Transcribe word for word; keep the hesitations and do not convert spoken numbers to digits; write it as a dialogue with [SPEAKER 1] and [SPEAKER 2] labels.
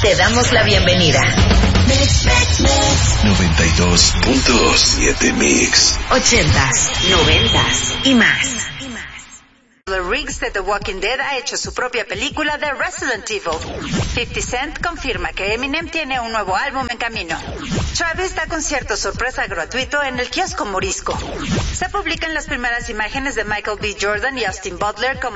[SPEAKER 1] Te damos la bienvenida.
[SPEAKER 2] noventa y dos punto siete Mix.
[SPEAKER 1] Ochentas, noventas y más.
[SPEAKER 3] Riggs de The Walking Dead ha hecho su propia película de Resident Evil. fifty Cent confirma que Eminem tiene un nuevo álbum en camino. Travis da concierto sorpresa gratuito en el kiosco Morisco. Se publican las primeras imágenes de Michael B. Jordan y Austin Butler como